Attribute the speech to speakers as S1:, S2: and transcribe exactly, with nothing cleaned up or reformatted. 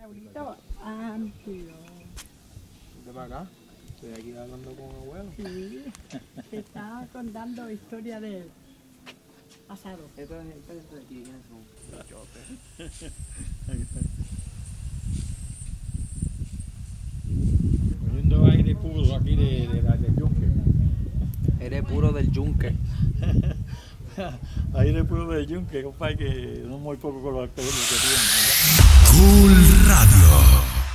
S1: Abuelito, amplio.
S2: ¿De para acá? Estoy aquí hablando con abuelo.
S1: Sí, te está contando historia del pasado.
S2: Esto es esto de aquí, ¿quiénes son?
S3: Cogiendo aire puro aquí de, de, de, del yunque.
S2: Eres puro del yunque.
S3: Aire puro del yunque, compadre, que no muy poco con los experiencias que tienen.
S4: Cool Radio.